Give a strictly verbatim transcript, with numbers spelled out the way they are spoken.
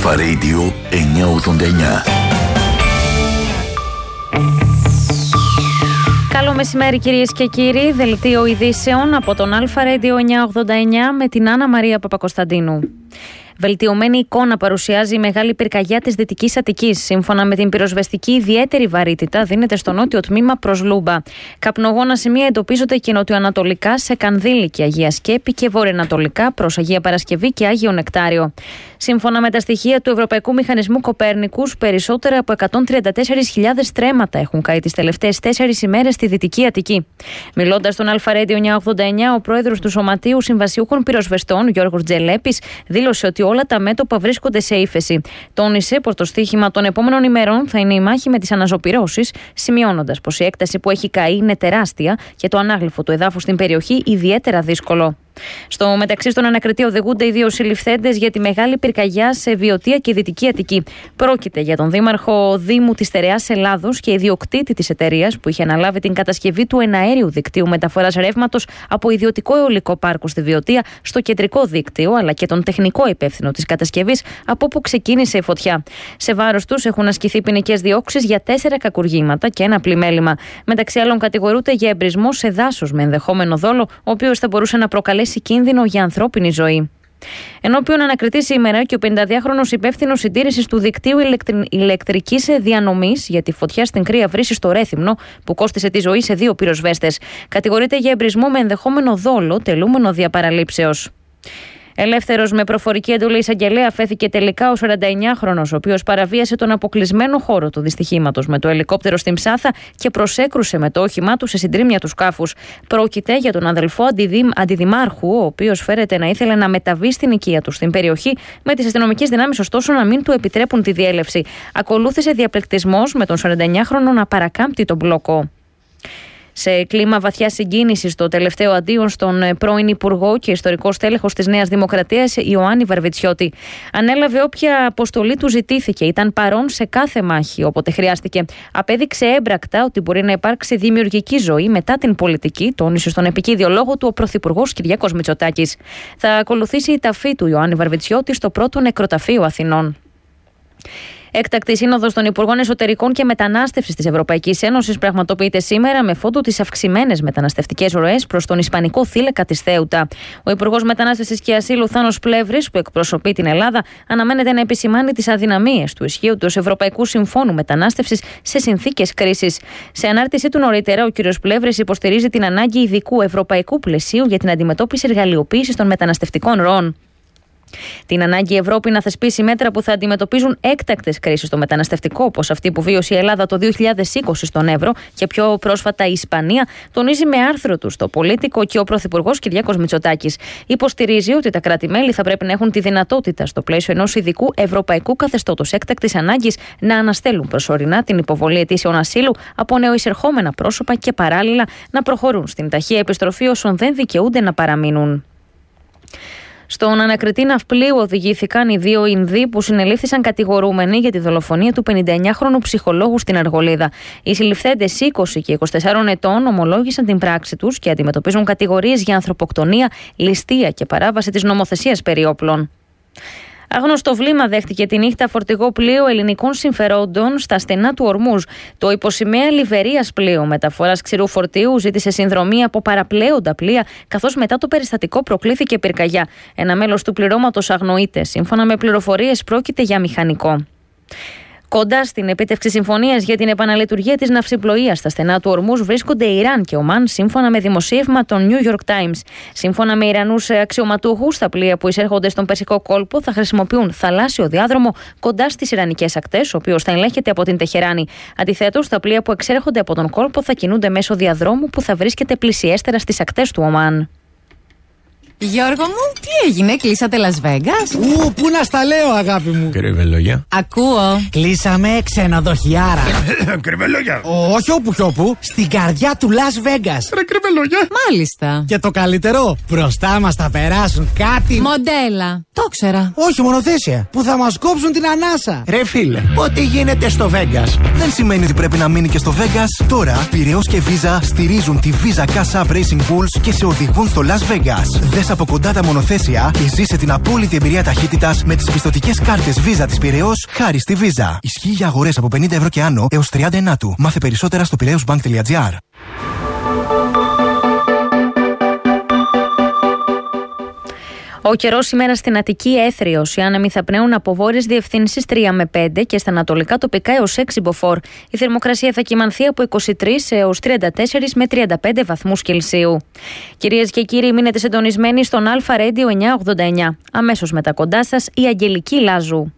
Αλφα Radio εννιακόσια ογδόντα εννιά. Καλό μεσημέρι κυρίες και κύριοι, δελτίο ειδήσεων από τον Αλφα Radio εννιακόσια ογδόντα εννιά με την Άννα Μαρία Παπακοσταντίνου. Βελτιωμένη εικόνα παρουσιάζει η μεγάλη πυρκαγιά της Δυτικής Αττικής. Σύμφωνα με την πυροσβεστική, ιδιαίτερη βαρύτητα δίνεται στο νότιο τμήμα προς Λούμπα. Καπνογόνα σημεία εντοπίζονται και νοτιοανατολικά σε Κανδύλη και Αγία Σκέπη και βορειοανατολικά προς Αγία Παρασκευή και Άγιο Νεκτάριο. Σύμφωνα με τα στοιχεία του Ευρωπαϊκού Μηχανισμού Κοπέρνικους, περισσότερα από εκατόν τριάντα τέσσερις χιλιάδες στρέμματα έχουν καεί τις τελευταίες τέσσερις ημέρες στη Δυτική Αττική. Μιλώντας στον Αλφα Radio εννιακόσια ογδόντα εννιά, ο πρόεδρος του Σωματείου Συμβασιούχων Πυροσβεστών, Γιώργος Τζελέπης, δήλωσε ότι όλα τα μέτωπα βρίσκονται σε ύφεση. Τόνισε πως το στοίχημα των επόμενων ημερών θα είναι η μάχη με τις αναζωπυρώσεις, σημειώνοντας πως η έκταση που έχει καεί είναι τεράστια και το ανάγλυφο του εδάφους στην περιοχή ιδιαίτερα δύσκολο. Στο μεταξύ, στον ανακριτή οδηγούνται οι δύο συλληφθέντες για τη μεγάλη πυρκαγιά σε Βιωτία και Δυτική Αττική. Πρόκειται για τον δήμαρχο Δήμου της Στερεάς Ελλάδος και ιδιοκτήτη της εταιρείας που είχε αναλάβει την κατασκευή του εναέριου δικτύου μεταφοράς ρεύματος από ιδιωτικό αιωλικό πάρκο στη Βιωτία στο κεντρικό δίκτυο, αλλά και τον τεχνικό υπεύθυνο της κατασκευής από όπου ξεκίνησε η φωτιά. Σε βάρος τους έχουν ασκηθεί ποινικές διώξεις για τέσσερα κακουργήματα και ένα πλημέλημα. Μεταξύ άλλων, κατηγορούνται για εμπρισμό σε δάσος με ενδεχόμενο δόλο, ο οποίος θα μπορούσε να προκαλέσει κίνδυνο για ανθρώπινη ζωή. Ενώπιον ανακριτή σήμερα και ο πενηνταδυάχρονος υπεύθυνος συντήρησης του δικτύου ηλεκτρι... ηλεκτρικής διανομής για τη φωτιά στην Κρύα Βρύση στο Ρέθυμνο, που κόστισε τη ζωή σε δύο πυροσβέστες. Κατηγορείται για εμπρισμό με ενδεχόμενο δόλο, τελούμενο δια παραλήψεως. Ελεύθερος με προφορική εντολή εισαγγελέα φέθηκε τελικά ο σαρανταεννιάχρονος, ο οποίος παραβίασε τον αποκλεισμένο χώρο του δυστυχήματος με το ελικόπτερο στην Ψάθα και προσέκρουσε με το όχημά του σε συντρίμμια του σκάφους. Πρόκειται για τον αδελφό αντιδημ, αντιδημάρχου, ο οποίος φέρεται να ήθελε να μεταβεί στην οικία του στην περιοχή, με τις αστυνομικές δυνάμεις ωστόσο να μην του επιτρέπουν τη διέλευση. Ακολούθησε διαπληκτισμός με τον σαρανταεννιάχρονο να παρακάμπτει τον μπλόκο. Σε κλίμα βαθιά συγκίνησης, το τελευταίο αντίον στον πρώην Υπουργό και ιστορικό στέλεχος της Νέας Δημοκρατίας, Ιωάννη Βαρβιτσιώτη. Ανέλαβε όποια αποστολή του ζητήθηκε, ήταν παρόν σε κάθε μάχη όποτε χρειάστηκε. Απέδειξε έμπρακτα ότι μπορεί να υπάρξει δημιουργική ζωή μετά την πολιτική, τόνισε στον επικείδιο λόγο του ο Πρωθυπουργός Κυριάκος Μητσοτάκης. Θα ακολουθήσει η ταφή του Ιωάννη Βαρβιτσιώτη στο πρώτο νεκροταφείο Αθηνών. Έκτακτη σύνοδος των Υπουργών Εσωτερικών και Μετανάστευσης της Ευρωπαϊκής Ένωσης πραγματοποιείται σήμερα με φόντο τις αυξημένες μεταναστευτικές ροές προς τον Ισπανικό θύλακα της Θέουτα. Ο Υπουργός Μετανάστευσης και Ασύλου Θάνος Πλεύρης, που εκπροσωπεί την Ελλάδα, αναμένεται να επισημάνει τις αδυναμίες του ισχύοντος Ευρωπαϊκού Συμφώνου Μετανάστευσης σε συνθήκες κρίσης. Σε ανάρτησή του νωρίτερα, ο κ. Πλεύρης υποστηρίζει την ανάγκη ειδικού ευρωπαϊκού πλαισίου για την αντιμετώπιση εργαλειοποίησης των μεταναστευτικών ροών. Την ανάγκη η Ευρώπη να θεσπίσει μέτρα που θα αντιμετωπίζουν έκτακτες κρίσεις στο μεταναστευτικό, όπως αυτή που βίωσε η Ελλάδα το δύο χιλιάδες είκοσι στον Εύρο και πιο πρόσφατα η Ισπανία, τονίζει με άρθρο του στο Πολίτικο και ο Πρωθυπουργός Κυριάκος Μητσοτάκης. Υποστηρίζει ότι τα κράτη-μέλη θα πρέπει να έχουν τη δυνατότητα, στο πλαίσιο ενός ειδικού ευρωπαϊκού καθεστώτος έκτακτης ανάγκης, να αναστέλουν προσωρινά την υποβολή αιτήσεων ασύλου από νεοεισερχόμενα πρόσωπα και παράλληλα να προχωρούν στην ταχεία επιστροφή όσων δεν δικαιούνται να παραμείνουν. Στον ανακριτή ναυπλίου οδηγήθηκαν οι δύο Ινδοί που συνελήφθησαν κατηγορούμενοι για τη δολοφονία του πενηνταεννιάχρονου ψυχολόγου στην Αργολίδα. Οι συλληφθέντες είκοσι και είκοσι τεσσάρων ετών ομολόγησαν την πράξη τους και αντιμετωπίζουν κατηγορίες για ανθρωποκτονία, ληστεία και παράβαση της νομοθεσίας περί όπλων. Άγνωστο βλήμα δέχτηκε τη νύχτα φορτηγό πλοίο ελληνικών συμφερόντων στα στενά του Ορμούζ. Το υποσημαία Λιβερίας πλοίο μεταφοράς ξηρού φορτίου ζήτησε συνδρομή από παραπλέοντα πλοία, καθώς μετά το περιστατικό προκλήθηκε πυρκαγιά. Ένα μέλος του πληρώματος αγνοείται. Σύμφωνα με πληροφορίες, πρόκειται για μηχανικό. Κοντά στην επίτευξη συμφωνίας για την επαναλειτουργία της ναυσιπλοείας στα στενά του Ορμούζ βρίσκονται Ιράν και Ομάν, σύμφωνα με δημοσίευμα των New York Times. Σύμφωνα με Ιρανούς αξιωματούχους, τα πλοία που εισέρχονται στον Περσικό κόλπο θα χρησιμοποιούν θαλάσσιο διάδρομο κοντά στις Ιρανικές ακτές, ο οποίος θα ελέγχεται από την Τεχεράνη. Αντιθέτως, τα πλοία που εξέρχονται από τον κόλπο θα κινούνται μέσω διαδρόμου που θα βρίσκεται πλησιέστερα στις ακτές του Ομάν. Γιώργο μου, τι έγινε, κλείσατε Las Vegas? Ου, πού να στα λέω, αγάπη μου. Κρυβελόγια. Ακούω. Κλείσαμε ξενοδοχιάρα. Κρυβελόγια. Όχι όπου κι όπου, στην καρδιά του Las Vegas. Ρε κρυβελόγια. Μάλιστα. Και το καλύτερο, μπροστά μας θα περάσουν κάτι. Μοντέλα. Το ξέρα. Όχι, μονοθέσια. Που θα μας κόψουν την ανάσα. Ρε φίλε, ό,τι γίνεται στο Vegas δεν σημαίνει ότι πρέπει να μείνει και στο Vegas. Τώρα, Πειραιώς και Visa στηρίζουν τη Visa Cash App Racing Bulls και σε οδηγούν στο Las Vegas. Δες Δες από κοντά τα μονοθέσια και ζήσε την απόλυτη εμπειρία ταχύτητας με τις πιστωτικές κάρτες Visa της Πειραιώς χάρη στη Visa. Ισχύει για αγορές από πενήντα ευρώ και άνω έως τριάντα ενάτου. Μάθε περισσότερα στο πειραιώσbank τελεία gr. Ο καιρός σήμερα στην Αττική έθριος. Οι άνεμοι θα πνέουν από βόρειες διευθύνσεις τρία με πέντε και στα ανατολικά τοπικά έως έξι μποφόρ. Η θερμοκρασία θα κυμανθεί από είκοσι τρεις έως τριάντα τέσσερα με τριάντα πέντε βαθμούς Κελσίου. Κυρίες και κύριοι, μείνετε συντονισμένοι στον Αλφα Radio εννιακόσια ογδόντα εννιά. Αμέσως μετά κοντά σας η Αγγελική Λάζου.